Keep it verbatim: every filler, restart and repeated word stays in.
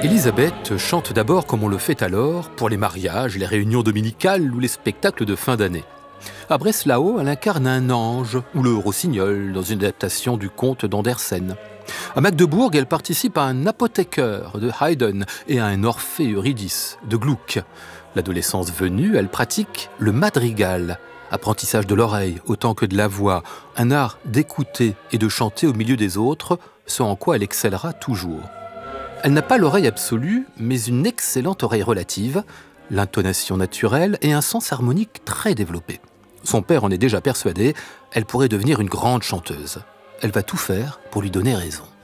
Élisabeth chante d'abord comme on le fait alors pour les mariages, les réunions dominicales ou les spectacles de fin d'année. À Breslau, elle incarne un ange ou le rossignol dans une adaptation du conte d'Andersen. À Magdebourg, elle participe à un apothécaire de Haydn et à un Orphée Eurydice de Gluck. L'adolescence venue, elle pratique le madrigal, apprentissage de l'oreille autant que de la voix, un art d'écouter et de chanter au milieu des autres, ce en quoi elle excellera toujours. Elle n'a pas l'oreille absolue, mais une excellente oreille relative, l'intonation naturelle et un sens harmonique très développé. Son père en est déjà persuadé, elle pourrait devenir une grande chanteuse. Elle va tout faire pour lui donner raison.